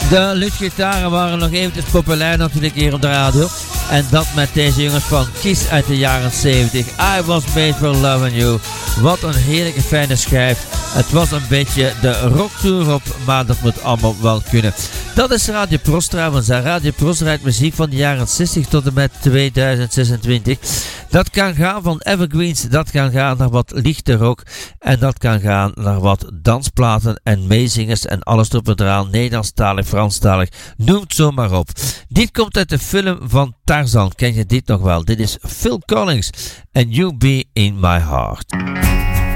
De luchtgitaren waren nog eventjes populair natuurlijk hier op de radio. En dat met deze jongens van Kiss uit de jaren 70. I Was Made For Loving You. Wat een heerlijke fijne schijf. Het was een beetje de rocktour op, maar dat moet allemaal wel kunnen. Dat is Radio Pros trouwens. Radio Pros draait muziek van de jaren 60 tot en met 2026. Dat kan gaan van evergreens, dat kan gaan naar wat lichte rock. En dat kan gaan naar wat dansplaten en meezingers en alles erop en eraan. Nederlandstalig, Franstalig, noem het zo maar op. Dit komt uit de film van Tarzan. Ken je dit nog wel? Dit is Phil Collins en You Be In My Heart.